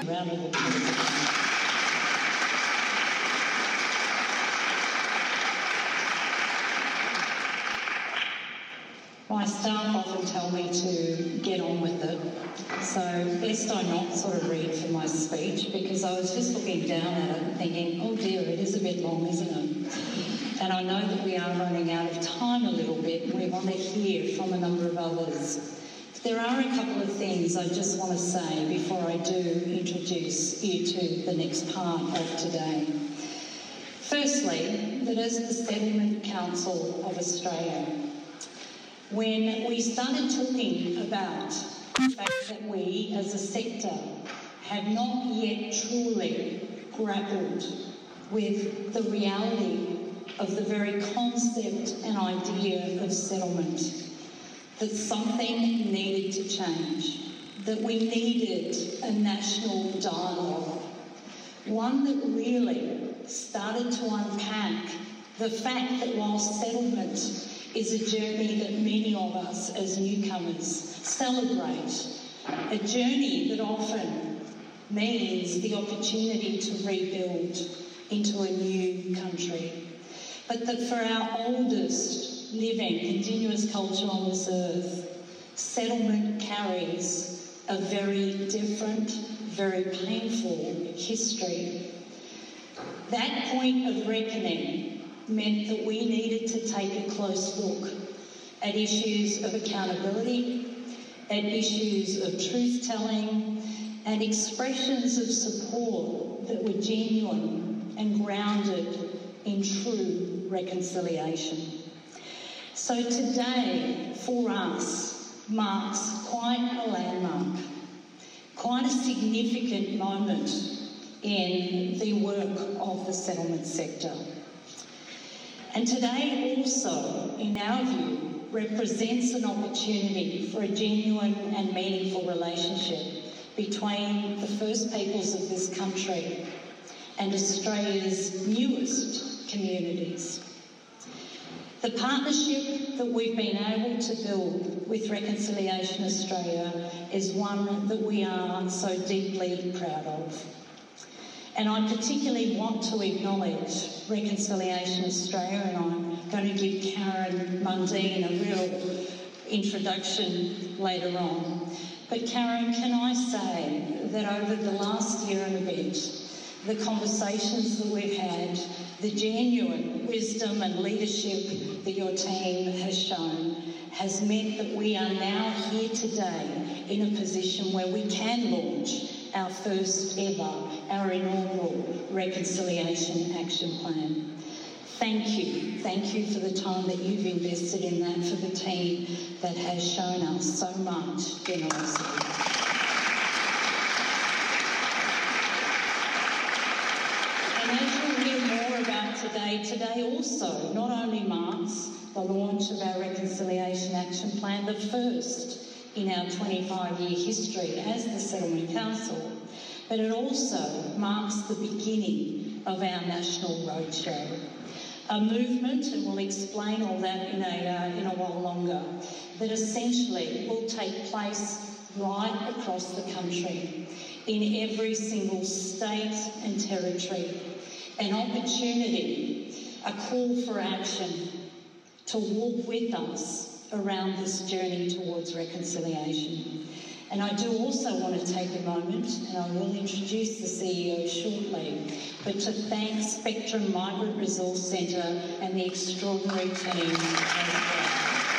a round of applause. My staff often tell me to get on with it, so best I not sort of read from my speech, because I was just looking down at it and thinking, oh dear, it is a bit long, isn't it? And I know that we are running out of time a little bit, and we want to hear from a number of others. There are a couple of things I just want to say before I do introduce you to the next part of today. Firstly, that as the Settlement Council of Australia, when we started talking about the fact that we as a sector have not yet truly grappled with the reality of the very concept and idea of settlement, that something needed to change, that we needed a national dialogue, one that really started to unpack the fact that while settlement is a journey that many of us as newcomers celebrate, a journey that often means the opportunity to rebuild into a new country. But that for our oldest living continuous culture on this earth, settlement carries a very different, very painful history. That point of reckoning meant that we needed to take a close look at issues of accountability, at issues of truth-telling, and expressions of support that were genuine and grounded in true reconciliation. So today, for us, marks quite a landmark, quite a significant moment in the work of the settlement sector. And today also, in our view, represents an opportunity for a genuine and meaningful relationship between the First Peoples of this country and Australia's newest communities. The partnership that we've been able to build with Reconciliation Australia is one that we are so deeply proud of. And I particularly want to acknowledge Reconciliation Australia, and I'm going to give Karen Mundine a real introduction later on. But Karen, can I say that over the last year and a bit, the conversations that we've had, the genuine wisdom and leadership that your team has shown, has meant that we are now here today in a position where we can launch our first ever, our inaugural Reconciliation Action Plan. Thank you. Thank you for the time that you've invested in that, for the team that has shown us so much generosity. And as you'll hear more about today also not only marks the launch of our Reconciliation Action Plan, the first in our 25-year history as the Settlement Council, but it also marks the beginning of our national roadshow. A movement, and we'll explain all that in a while longer, that essentially will take place right across the country, in every single state and territory. An opportunity, a call for action to walk with us around this journey towards reconciliation. And I do also want to take a moment, and I will introduce the CEO shortly, but to thank Spectrum Migrant Resource Centre and the extraordinary team as well.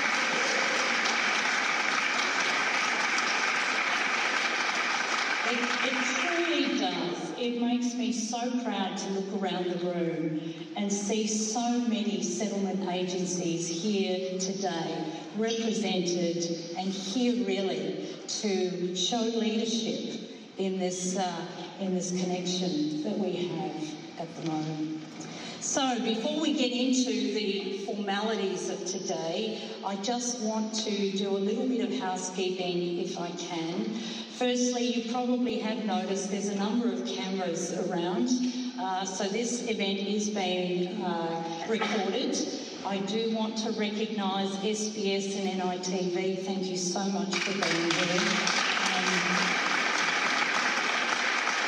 It truly does. It makes me so proud to look around the room and see so many settlement agencies here today represented and here really to show leadership in this connection that we have at the moment. So before we get into the formalities of today, I just want to do a little bit of housekeeping if I can. Firstly, you probably have noticed there's a number of cameras around, so this event is being recorded. I do want to recognise SBS and NITV. Thank you so much for being here.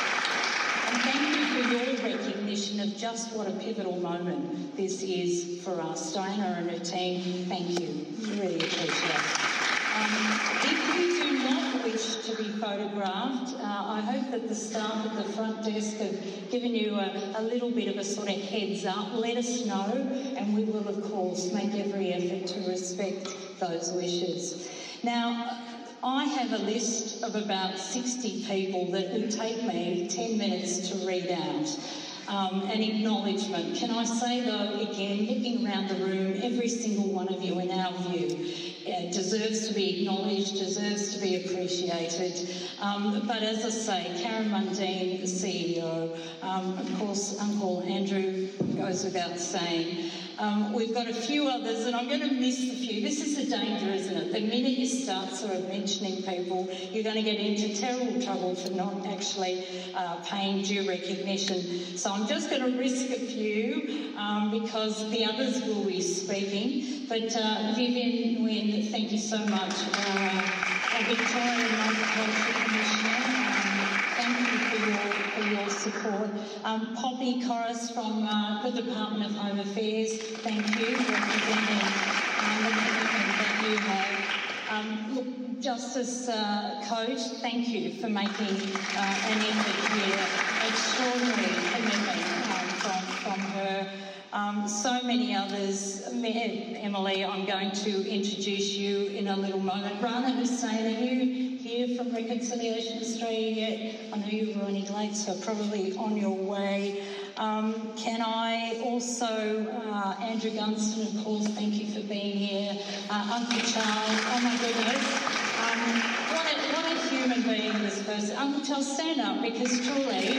and thank you for your recognition of just what a pivotal moment this is for us. Diana and her team, thank you. Really appreciate it. If you do not wish to be photographed, I hope that the staff at the front desk have given you a little bit of a sort of heads up. Let us know, and we will, of course, make every effort to respect those wishes. Now, I have a list of about 60 people that would take me 10 minutes to read out. An acknowledgement. Can I say, though, again, looking around the room, every single one of you, in our view, deserves to be acknowledged, deserves to be appreciated. But as I say, Karen Mundine, the CEO, of course, Uncle Andrew goes without saying. We've got a few others, and I'm going to miss a few. This is a danger, isn't it? The minute you start sort of mentioning people, you're going to get into terrible trouble for not actually paying due recognition. So I'm just going to risk a few because the others will be speaking. But Vivian Nguyen, thank you so much. Our Victorian Multicultural Commissioner, thank you for your support. Poppy Corris from the Department of Home Affairs, thank you for representing the commitment that you have. Look, Justice Coate, thank you for making an effort here. Extraordinary commitment from her. So many others. Emily, I'm going to introduce you in a little moment. Rana Hussain, are you here from Reconciliation Australia yet? I know you were running late, so probably on your way. Can I also, Andrew Gunston, of course, thank you for being here. Uncle Charles, oh my goodness. What a human being this person. Uncle Charles, stand up, because truly,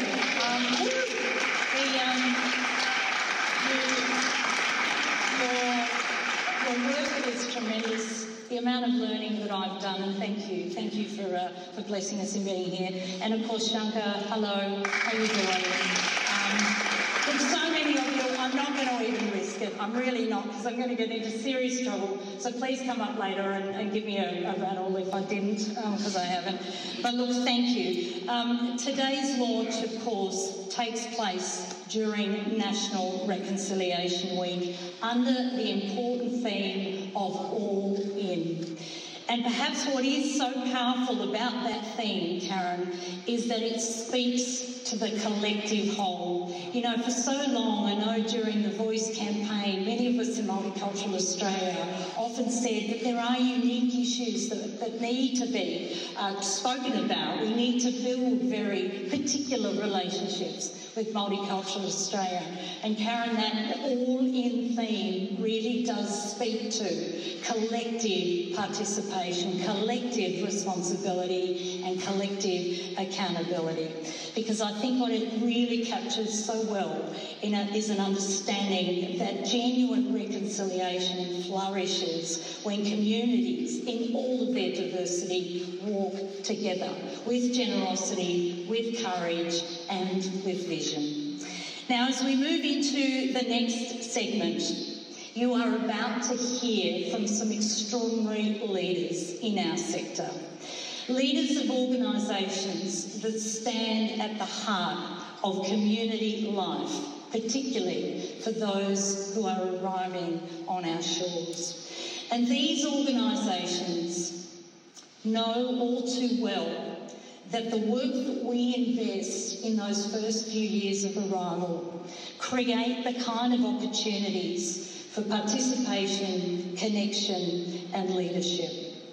your work is tremendous. The amount of learning that I've done, and thank you for blessing us in being here. And of course, Shankar, hello, how are you doing? Look, so many of you, I'm not going to even risk it. I'm really not, because I'm going to get into serious trouble. So please come up later and give me a rattle if I didn't, because I haven't. But look, thank you. Today's launch, of course, takes place during National Reconciliation Week under the important theme of All In. And perhaps what is so powerful about that theme, Karen, is that it speaks to the collective whole. You know, for so long, I know during the Voice campaign, many of us in Multicultural Australia often said that there are unique issues that need to be spoken about. We need to build very particular relationships with Multicultural Australia. And Karen, that all-in theme really does speak to collective participation, collective responsibility and collective accountability. Because I think what it really captures so well is an understanding that genuine reconciliation flourishes when communities in all of their diversity walk together with generosity, with courage and with vision. Now, as we move into the next segment, you are about to hear from some extraordinary leaders in our sector. Leaders of organisations that stand at the heart of community life, particularly for those who are arriving on our shores. And these organisations know all too well that the work that we invest in those first few years of arrival create the kind of opportunities for participation, connection and leadership.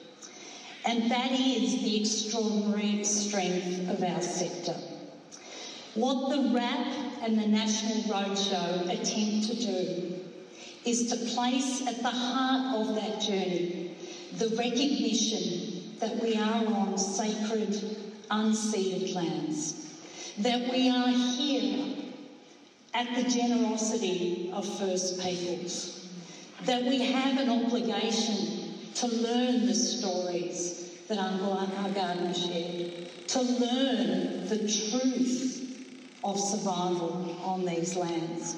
And that is the extraordinary strength of our sector. What the RAP and the National Roadshow attempt to do is to place at the heart of that journey the recognition that we are on sacred, unceded lands, that we are here at the generosity of First Peoples, that we have an obligation to learn the stories that Uncle Gardner shared, to learn the truth of survival on these lands.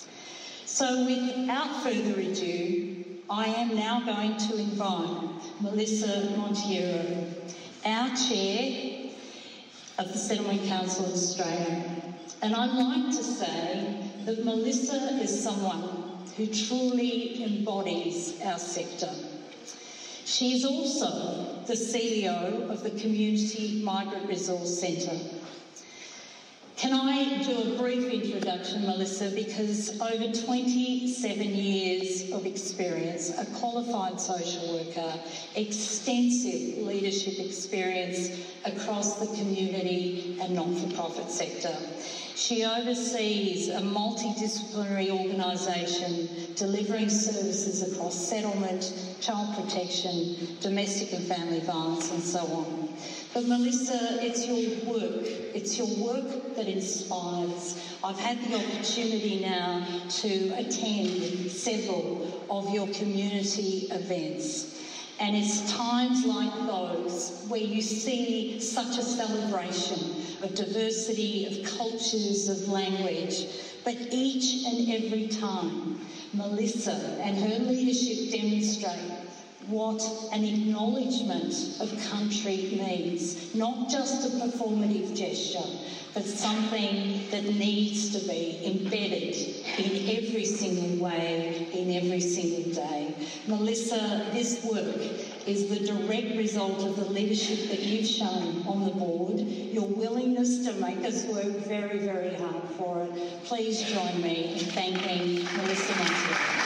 So without further ado, I am now going to invite Melissa Monteiro, our Chair of the Settlement Council of Australia, And I'd like to say that Melissa is someone who truly embodies our sector. She is also the CEO of the Community Migrant Resource Centre. Can I do a brief introduction, Melissa, because over 27 years of experience, a qualified social worker, extensive leadership experience across the community and not-for-profit sector. She oversees a multidisciplinary organisation delivering services across settlement, child protection, domestic and family violence and so on. But Melissa, it's your work that inspires. I've had the opportunity now to attend several of your community events. And it's times like those where you see such a celebration of diversity, of cultures, of language. But each and every time, Melissa and her leadership demonstrate what an acknowledgement of country means. Not just a performative gesture, but something that needs to be embedded in every single way, in every single day. Melissa, this work is the direct result of the leadership that you've shown on the board, your willingness to make us work very, very hard for it. Please join me in thanking Melissa Montiel.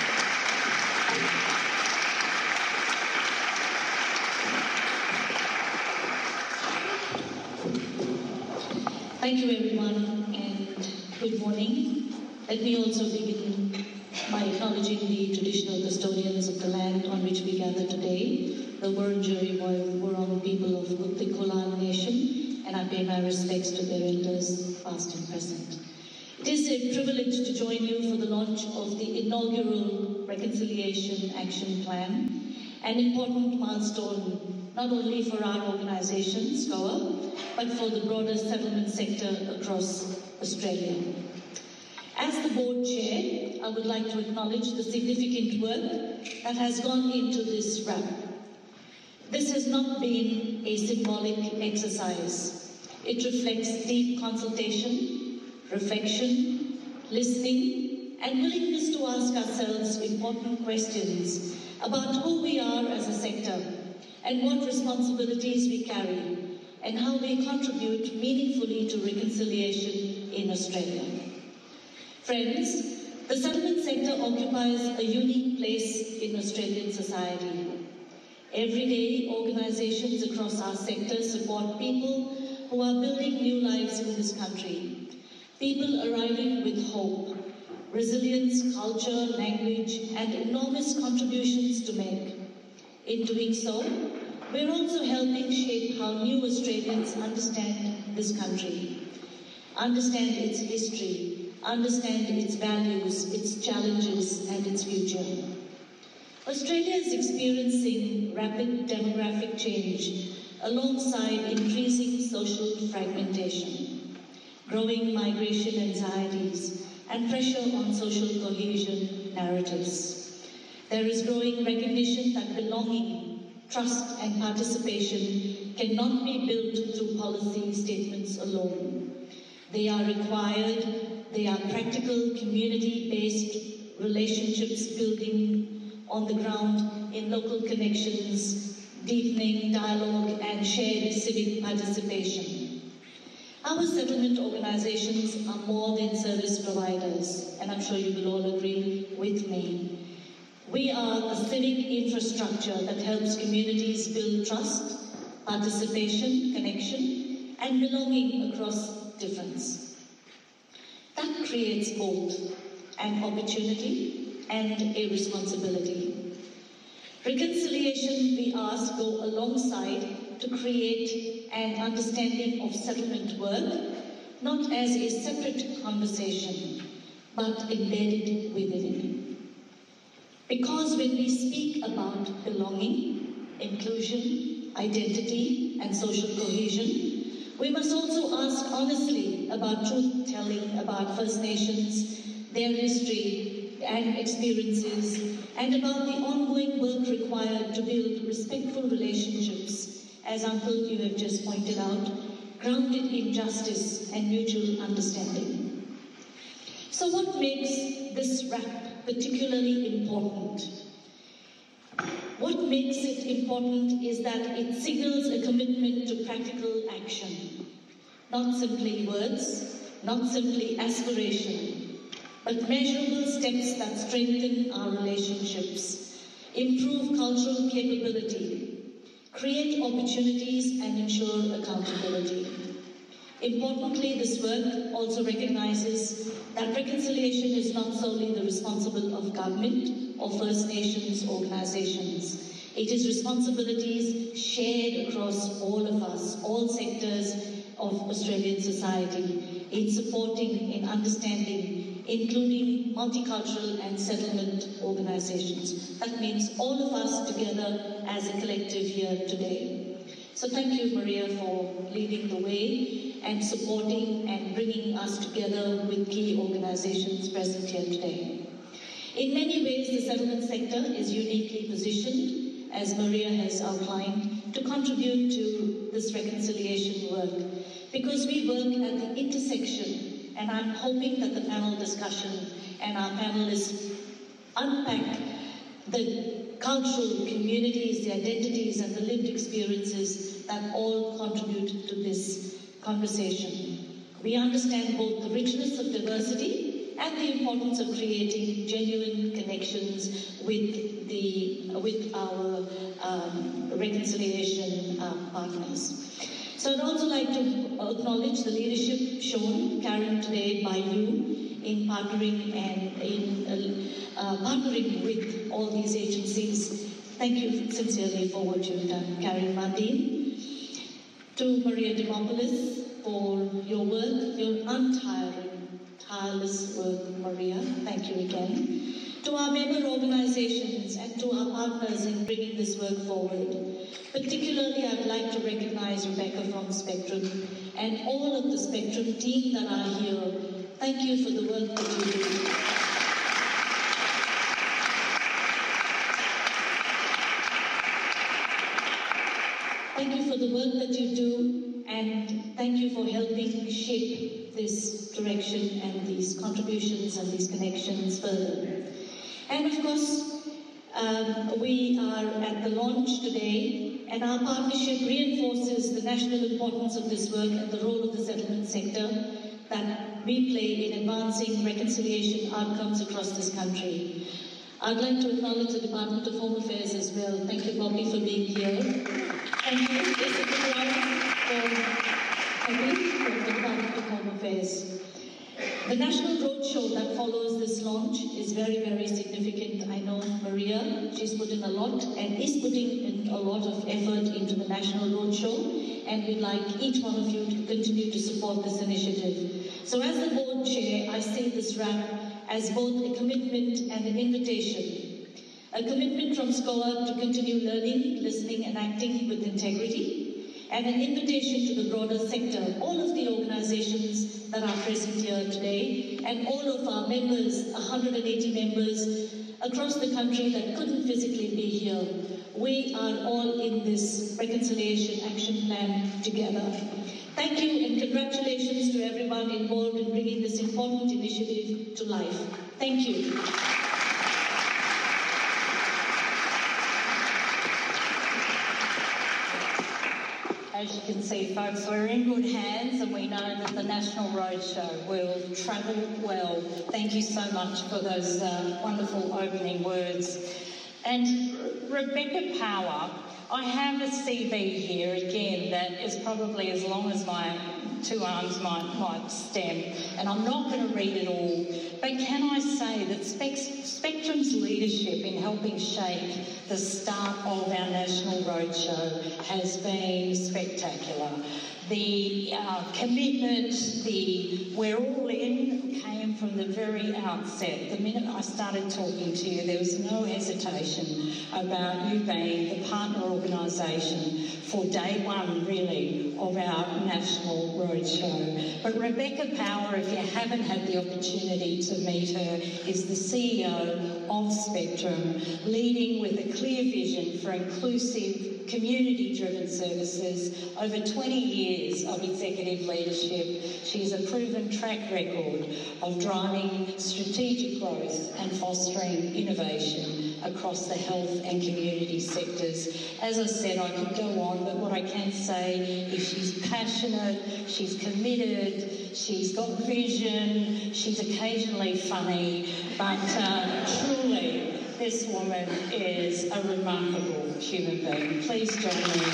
Thank you, everyone, and good morning. Let me also begin by acknowledging the traditional custodians of the land on which we gather today, the Wurundjeri Wurrung people of the Kulin Nation, and I pay my respects to their elders, past and present. It is a privilege to join you for the launch of the inaugural Reconciliation Action Plan, an important milestone not only for our organisation, SCOA, but for the broader settlement sector across Australia. As the board chair, I would like to acknowledge the significant work that has gone into this RAP. This has not been a symbolic exercise. It reflects deep consultation, reflection, listening, and willingness to ask ourselves important questions about who we are as a sector and what responsibilities we carry, and how we contribute meaningfully to reconciliation in Australia. Friends, the settlement sector occupies a unique place in Australian society. Every day, organisations across our sector support people who are building new lives in this country, people arriving with hope, resilience, culture, language, and enormous contributions to make. In doing so, we're also helping shape how new Australians understand this country, understand its history, understand its values, its challenges, and its future. Australia is experiencing rapid demographic change alongside increasing social fragmentation, growing migration anxieties, and pressure on social cohesion narratives. There is growing recognition that belonging, trust, and participation cannot be built through policy statements alone. They are required, they are practical, community-based relationships building on the ground in local connections, deepening dialogue, and shared civic participation. Our settlement organisations are more than service providers, and I'm sure you will all agree with me. We are a civic infrastructure that helps communities build trust, participation, connection, and belonging across difference. That creates both an opportunity and a responsibility. Reconciliation, we ask, go alongside to create an understanding of settlement work, not as a separate conversation, but embedded within it. Because when we speak about belonging, inclusion, identity, and social cohesion, we must also ask honestly about truth-telling about First Nations, their history and experiences, and about the ongoing work required to build respectful relationships, as Uncle, you have just pointed out, grounded in justice and mutual understanding. So what makes this RAP particularly important? What makes it important is that it signals a commitment to practical action, not simply words, not simply aspiration, but measurable steps that strengthen our relationships, improve cultural capability, create opportunities and ensure accountability. Importantly, this work also recognizes that reconciliation is not solely the responsibility of government or First Nations organizations. It is responsibilities shared across all of us, all sectors of Australian society, in supporting, in understanding, including multicultural and settlement organizations. That means all of us together as a collective here today. So thank you, Maria, for leading the way and supporting and bringing us together with key organizations present here today. In many ways, the settlement sector is uniquely positioned, as Maria has outlined, to contribute to this reconciliation work, because we work at the intersection, and I'm hoping that the panel discussion and our panelists unpack the cultural communities, the identities and the lived experiences that all contribute to this conversation. We understand both the richness of diversity and the importance of creating genuine connections with our reconciliation partners. So I'd also like to acknowledge the leadership shown, carried today by you in partnering and in partnering with all these agencies. Thank you sincerely for what you've done, Karen Mundine. To Maria Dimopoulos for your work, your tireless work, Maria. Thank you again. To our member organizations and to our partners in bringing this work forward. Particularly, I'd like to recognize Rebecca from Spectrum and all of the Spectrum team that are here. Thank you for the work that you do. Thank you for the work that you do, and thank you for helping shape this direction and these contributions and these connections further. And of course, we are at the launch today, and our partnership reinforces the national importance of this work and the role of the settlement sector that we play in advancing reconciliation outcomes across this country. I'd like to acknowledge the Department of Home Affairs as well. Thank you, Bobby, for being here. Thank you, Jessica from the Department of Home Affairs. The national roadshow that follows this launch is very, very significant. I know Maria, she's put in a lot and is putting in a lot of effort into the national roadshow, and we'd like each one of you to continue to support this initiative. So as the board chair, I see this RAP as both a commitment and an invitation. A commitment from SCOA to continue learning, listening and acting with integrity, and an invitation to the broader sector, all of the organizations that are present here today, and all of our members, 180 members across the country that couldn't physically be here. We are all in this reconciliation action plan together. Thank you and congratulations to everyone involved in bringing this important initiative to life. Thank you. As you can see, folks, we're in good hands and we know that the National Roadshow will travel well. Thank you so much for those wonderful opening words. And Rebecca Power, I have a CV here again that is probably as long as my two arms might stem, and I'm not going to read it all, but can I say that Spectrum's leadership in helping shape the start of our National Roadshow has been spectacular. The commitment, we're all in, came from the very outset. The minute I started talking to you, there was no hesitation about you being the partner organisation for day one, really, of our National Roadshow. But Rebecca Power, if you haven't had the opportunity to meet her, is the CEO of Spectrum, leading with a clear vision for inclusive, community-driven services, over 20 years of executive leadership. She has a proven track record of driving strategic growth and fostering innovation across the health and community sectors. As I said, I could go on, but what I can say is she's passionate, she's committed, she's got vision, she's occasionally funny, but truly, this woman is a remarkable human being. Please join me.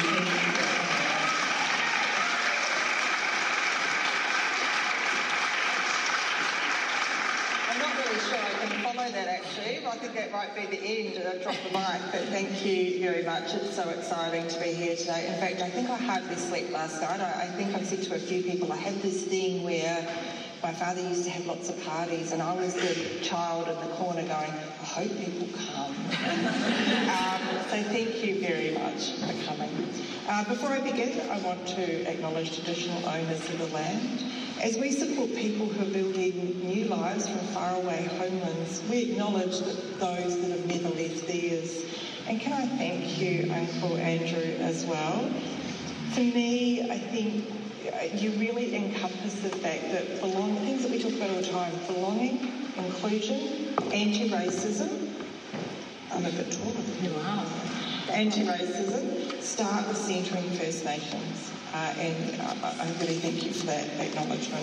I'm not really sure I can follow that actually. I think that might be the end. I'll drop the mic, but thank you very much. It's so exciting to be here today. In fact, I think I hardly slept last night. I think I've said to a few people, I had this thing where my father used to have lots of parties and I was the child in the corner going, I hope people come. So thank you very much for coming. Before I begin, I want to acknowledge traditional owners of the land. As we support people who are building new lives from faraway homelands, we acknowledge that those that have never left theirs. And can I thank you, Uncle Andrew, as well? For me, I think you really encompass the fact that things that we talk about all the time, belonging, inclusion, anti-racism, I'm a bit taller than you are, anti-racism, start with centering First Nations. And I really thank you for that acknowledgement.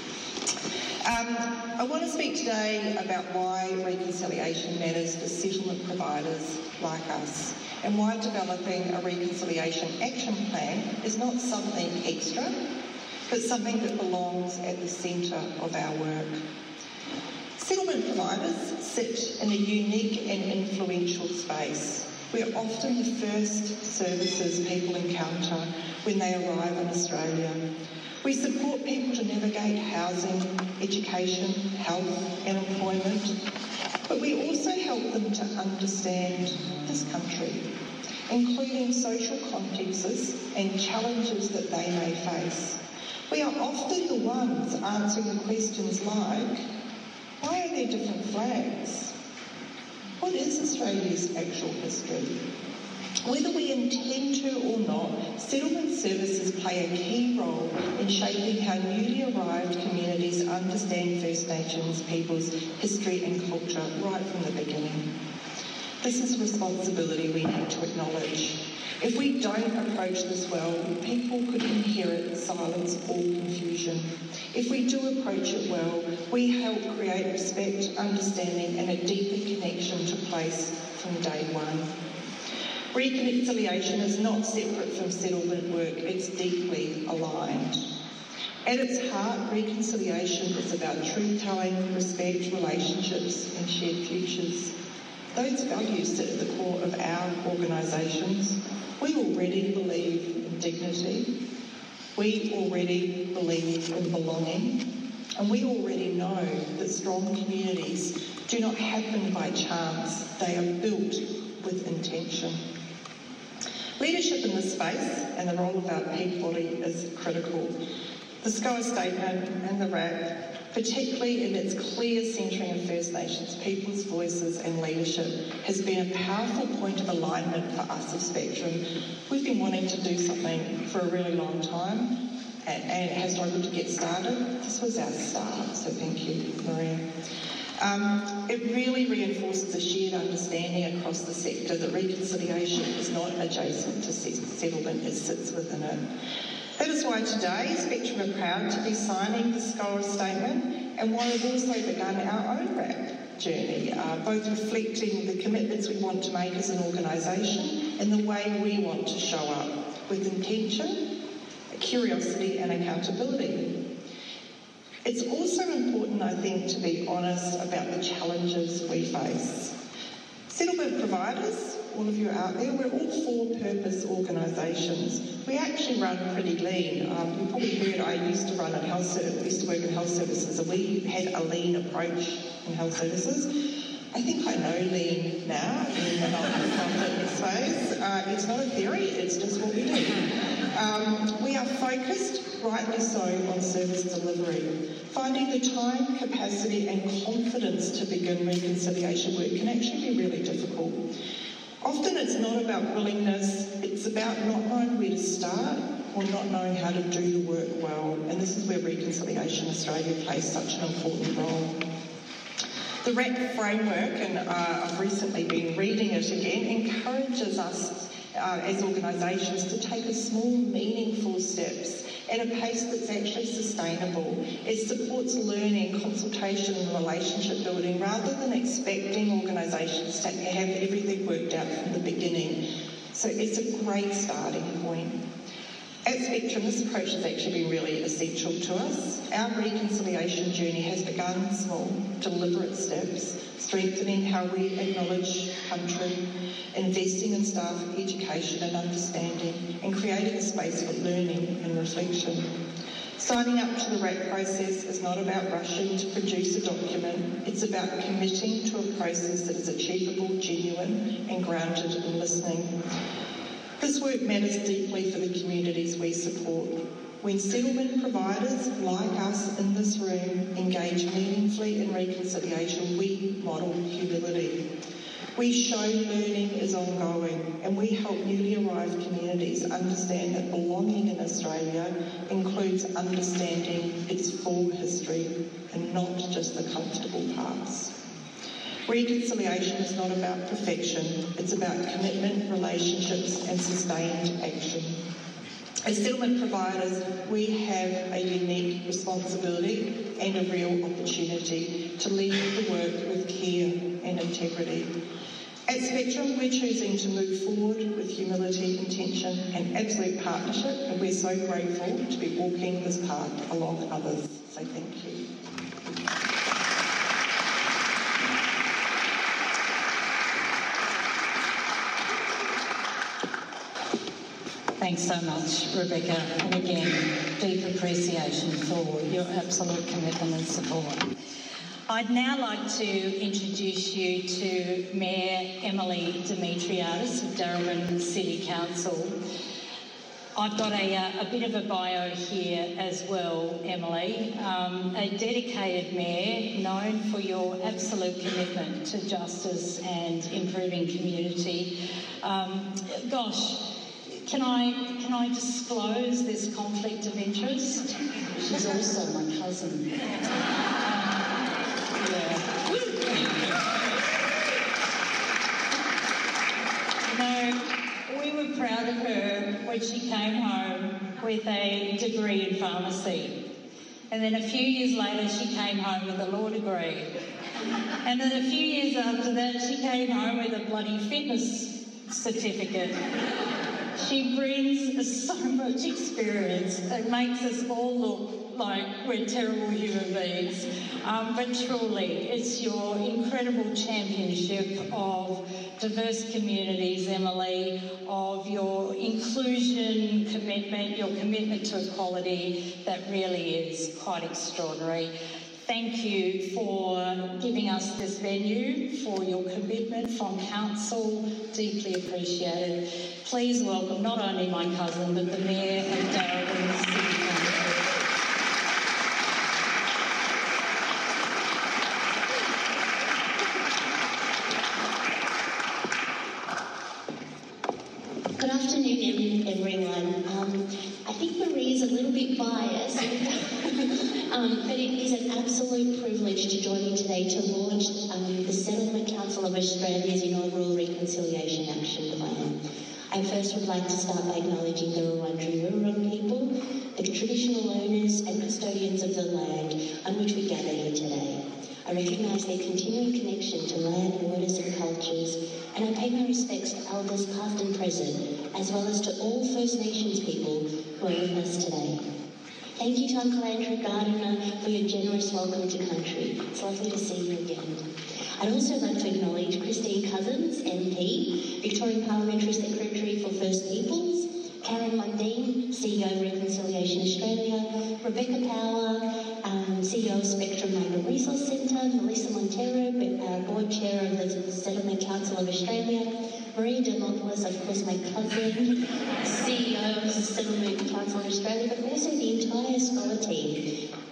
I want to speak today about why reconciliation matters for settlement providers like us, and why developing a reconciliation action plan is not something extra, but something that belongs at the centre of our work. Settlement providers sit in a unique and influential space. We're often the first services people encounter when they arrive in Australia. We support people to navigate housing, education, health and employment, but we also help them to understand this country, including social contexts and challenges that they may face. We are often the ones answering the questions like, why are there different flags? What is Australia's actual history? Whether we intend to or not, settlement services play a key role in shaping how newly arrived communities understand First Nations people's history and culture right from the beginning. This is a responsibility we need to acknowledge. If we don't approach this well, people could inherit silence or confusion. If we do approach it well, we help create respect, understanding and a deeper connection to place from day one. Reconciliation is not separate from settlement work, it's deeply aligned. At its heart, reconciliation is about truth-telling, respect, relationships and shared futures. Those values sit at the core of our organisations. We already believe in dignity, we already believe in belonging, and we already know that strong communities do not happen by chance, they are built with intention. Leadership in this space and the role of our peak body is critical. The SCOA statement and the RAP, particularly in its clear centering of First Nations people's voices and leadership, has been a powerful point of alignment for us of Spectrum. We've been wanting to do something for a really long time and it has struggled to get started. This was our start, so thank you, Maria. It really reinforces a shared understanding across the sector that reconciliation is not adjacent to settlement, it sits within it. That is why today Spectrum are proud to be signing the SCOA statement and why we've also begun our own RAP journey, both reflecting the commitments we want to make as an organisation and the way we want to show up with intention, curiosity and accountability. It's also important, I think, to be honest about the challenges we face. Settlement providers, all of you out there, we're all for-purpose organisations. We actually run pretty lean. You probably heard I used to run in health services, used to work in health services, and we had a lean approach in health services. I think I know lean now in the non-profit space. It's not a theory, it's just what we do. We are focused, rightly so, on service delivery. Finding the time, capacity and confidence to begin reconciliation work can actually be really difficult. Often it's not about willingness, it's about not knowing where to start or not knowing how to do the work well, and this is where Reconciliation Australia plays such an important role. The RAP framework, and I've recently been reading it again, encourages us as organisations to take a small, meaningful steps at a pace that's actually sustainable. It supports learning, consultation and relationship building rather than expecting organisations to have everything worked out from the beginning. So it's a great starting point. At Spectrum, this approach has actually been really essential to us. Our reconciliation journey has begun small, deliberate steps, strengthening how we acknowledge country, investing in staff education and understanding, and creating a space for learning and reflection. Signing up to the RAP process is not about rushing to produce a document, it's about committing to a process that is achievable, genuine, and grounded in listening. This work matters deeply for the communities we support. When settlement providers like us in this room engage meaningfully in reconciliation, we model humility. We show learning is ongoing, and we help newly arrived communities understand that belonging in Australia includes understanding its full history and not just the comfortable parts. Reconciliation is not about perfection, it's about commitment, relationships and sustained action. As settlement providers, we have a unique responsibility and a real opportunity to lead the work with care and integrity. At Spectrum, we're choosing to move forward with humility, intention and absolute partnership, and we're so grateful to be walking this path along with others. So thank you. Thanks so much, Rebecca, and again, deep appreciation for your absolute commitment and support. I'd now like to introduce you to Mayor Emily Demetriadis of Darebin City Council. I've got a bit of a bio here as well, Emily. A dedicated mayor known for your absolute commitment to justice and improving community. Can I disclose this conflict of interest? She's also my cousin. We were proud of her when she came home with a degree in pharmacy. And then a few years later, she came home with a law degree. And then a few years after that, she came home with a bloody fitness certificate. She brings so much experience. It makes us all look like we're terrible human beings. But truly, it's your incredible championship of diverse communities, Emily, of your inclusion commitment, your commitment to equality that really is quite extraordinary. Thank you for giving us this venue, for your commitment from Council, deeply appreciated. Please welcome not only my cousin, but the Mayor of Darebin City Council. Good afternoon, everyone. I think Marie's a little bit biased, but it is an absolute privilege to join you today to launch the Settlement Council of Australia's inaugural Reconciliation Action Plan. I first would like to start by acknowledging the Wurundjeri people, the traditional owners and custodians of the land on which we gather here today. I recognise their continuing connection to land, waters and cultures, and I pay my respects to elders past and present, as well as to all First Nations people who are with us today. Thank you to Uncle Andrew Gardiner for your generous welcome to country. It's lovely to see you again. I'd also like to acknowledge Christine Cousins, MP, Victorian Parliamentary Secretary for First Peoples, Karen Mundine, CEO of Reconciliation Australia, Rebecca Power, CEO of Spectrum Migrant Resource Centre, Melissa Montero, Board Chair of the Settlement Council of Australia, Marie Demopoulos, of course my cousin, CEO of the Settlement Council of Australia, but also the entire scholar team.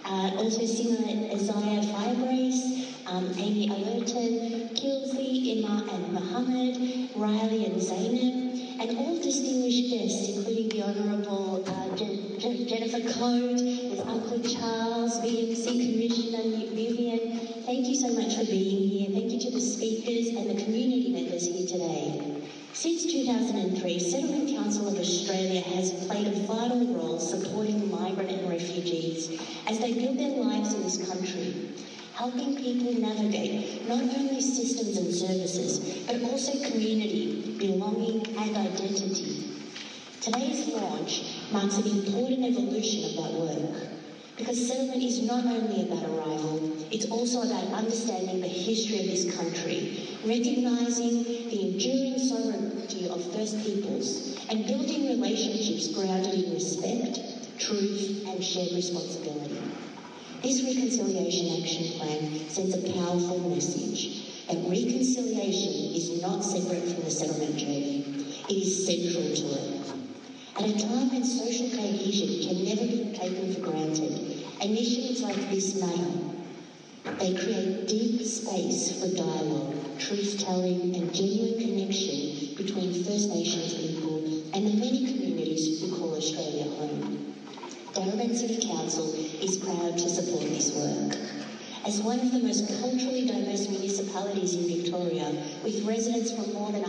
Also Sima Isaiah Firebrace, Amy Alerton, Kilsley, Emma and Mohammed, Riley and Zainab, and all distinguished guests, including the Honourable Jennifer Code, with Uncle Charles, VMC Commissioner Vivian. Thank you so much for being here. Thank you to the speakers and the community members here today. Since 2003, Settlement Council of Australia has played a vital role supporting migrant and refugees as they build their lives in this country, helping people navigate not only systems and services, but also community, belonging and identity. Today's launch marks an important evolution of that work, because settlement is not only about arrival, it's also about understanding the history of this country, recognising the enduring sovereignty of First Peoples, and building relationships grounded in respect, truth and shared responsibility. This Reconciliation Action Plan sends a powerful message that reconciliation is not separate from the settlement journey. It is central to it. At a time when social cohesion can never be taken for granted, initiatives like this matter. They create deep space for dialogue, truth-telling and genuine connection between First Nations people and the many communities who call Australia home. Darebin City Council is proud to support this work. As one of the most culturally diverse municipalities in Victoria, with residents from more than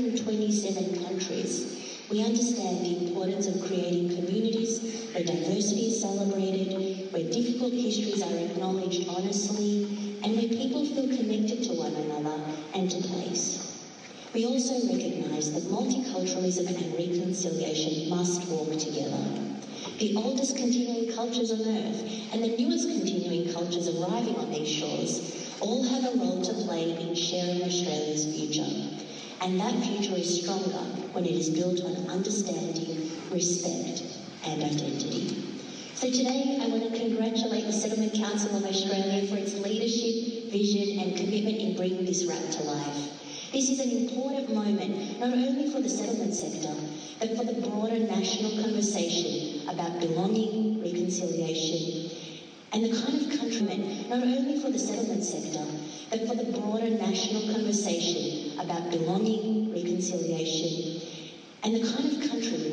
127 countries, we understand the importance of creating communities where diversity is celebrated, where difficult histories are acknowledged honestly, and where people feel connected to one another and to place. We also recognise that multiculturalism and reconciliation must walk together. The oldest continuing cultures on Earth and the newest continuing cultures arriving on these shores all have a role to play in sharing Australia's future. And that future is stronger when it is built on understanding, respect and identity. So today I want to congratulate the Settlement Council of Australia for its leadership, vision and commitment in bringing this RAP to life. This is an important moment, not only for the settlement sector, but for the broader national conversation about belonging, reconciliation, and the kind of country, not only for the settlement sector, but for the broader national conversation about belonging, reconciliation, and the kind of country